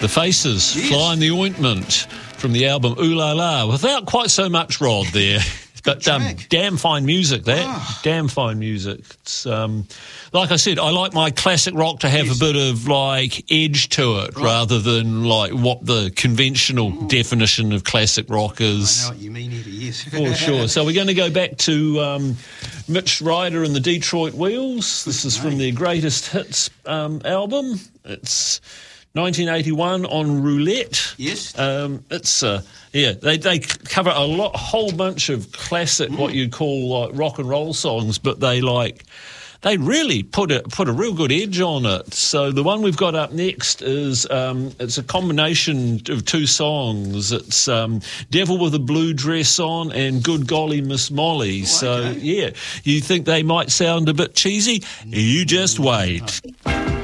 The Faces, Yes. Fly in the Ointment, from the album Ooh La La, without quite so much Rod there. But track. damn fine music, that. Ah. Damn fine music. It's, like I said, I like my classic rock to have a bit of, like, edge to it, rather than, like, what the conventional definition of classic rock is. I know what you mean, Eddie, yes. For sure. So we're going to go back to Mitch Ryder and the Detroit Wheels. This is from their Greatest Hits album. It's 1981 on Roulette. Yes. It's they cover a whole bunch of classic, what you'd call like rock and roll songs, but they really put a real good edge on it. So the one we've got up next is it's a combination of two songs. It's Devil with a Blue Dress On and Good Golly Miss Molly. Oh, so okay. yeah, you think they might sound a bit cheesy? You just wait.